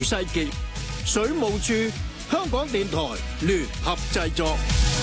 世紀水務署、香港電台聯合製作。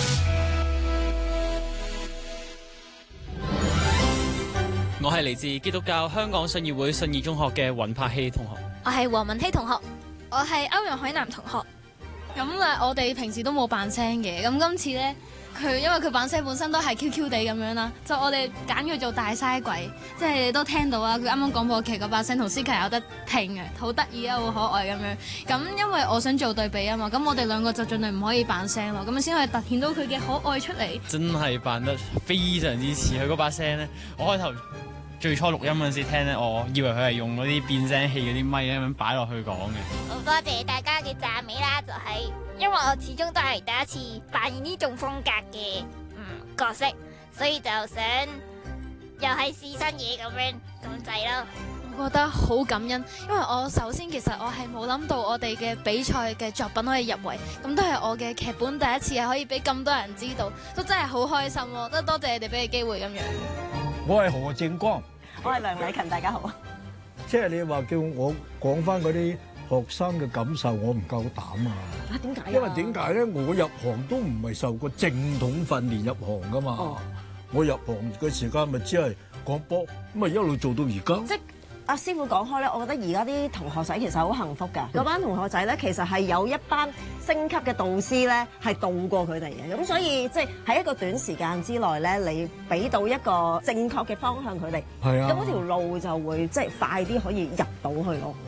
我係嚟自基督教香港信義會信義中學嘅尹柏希同學。 我係黃文希同學。 我係歐陽海南同學。 咁我哋平時都冇扮聲嘅，咁今次咧因為佢扮聲本身都係 Q 地咁樣啦，就我哋揀佢做大嘥鬼，即係你都聽到啊，佢啱啱廣播劇嗰把聲同思琪有得拼嘅，好得意啊，好可愛咁樣。咁因為我想做對比啊嘛，咁我哋兩個就盡量唔可以扮聲咯，咁先可以突顯到佢嘅可愛出嚟。 真係扮得非常之似佢嗰把聲咧，我開頭最初錄音嗰陣時聽咧，我以為佢係用嗰啲變聲器嗰啲咪咁樣擺落去講嘅。 好多謝大家嘅讚美啦，就係因為我始終都係第一次扮演呢種風格嘅角色，所以就想又係試新嘢咁滯咯。 我覺得好感恩，因為我首先其實我係冇諗到我哋嘅比賽嘅作品可以入圍，咁都係我嘅劇本第一次係可以俾咁多人知道，都真係好開心咯，都多謝你哋俾嘅機會咁樣。 我係何正光， 我係梁禮勤，大家好。 即係你話叫我講翻嗰啲學生嘅感受，我唔夠膽啊！ 點解？ 因為點解咧？我入行都唔係受過正統訓練入行噶嘛。我入行嘅時間咪只係講波，咁啊一路做到而家。 即阿師傅講開咧，我覺得而家啲同學仔其實好幸福㗎。嗰班同學仔咧，其實係有一班升級嘅導師咧，係導過佢哋嘅。咁所以即係喺一個短時間之內咧，你俾到一個正確嘅方向佢哋， 係啊， 咁嗰條路就會即係快啲可以入到去咯。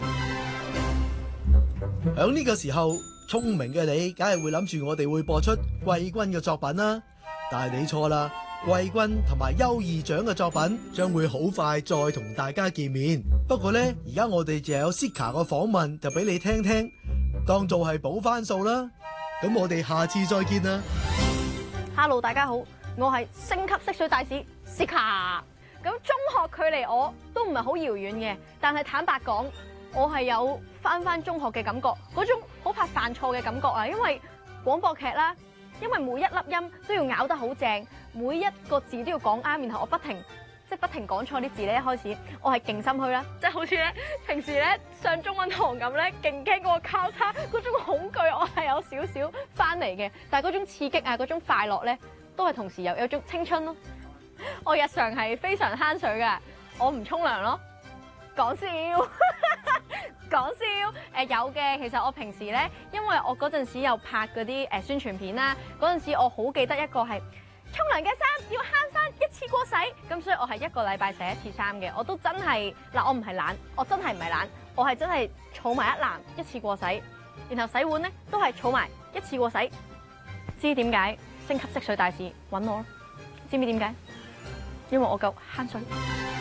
響呢個時候，聰明嘅你，梗係會諗住我哋會播出季軍嘅作品啦。但係你錯啦。季軍同埋優異獎嘅作品將會好快再同大家見面。不過呢，而家我哋就有 Sika 個訪問，就俾你聽聽，當做係補翻數啦。咁我哋下次再見啦。 Hello， 大家好，我係升級識水大使 Sika。咁中學距離我都唔係好遙遠嘅，但係坦白講，我係有翻中學嘅感覺，嗰種好怕犯錯嘅感覺啊。因為廣播劇啦。因為每一粒音都要咬得好正，每一個字都要講啱，然後我不停講錯啲字咧。一開始我係勁心虛啦，即係好似咧平時咧上中文堂咁咧，勁驚嗰個交叉嗰種恐懼，我係有少少翻嚟嘅。但係嗰種刺激啊，嗰種快樂咧，都係同時有種青春咯。我日常係非常慳水嘅，我唔沖涼咯，講笑。講笑，有嘅。其實我平時咧，因為我嗰陣時有拍嗰啲宣傳片啦，嗰陣時我好記得一個係沖涼嘅衫要慳衫一次過洗，咁所以我係一個禮拜洗一次衫嘅。我都真係嗱，我唔係懶，我真係唔係懶，我係真係儲埋一籃一次過洗，然後洗碗咧都係儲埋一次過洗。知點解升級識水大使揾我咯？知唔知點解？因為我夠慳水。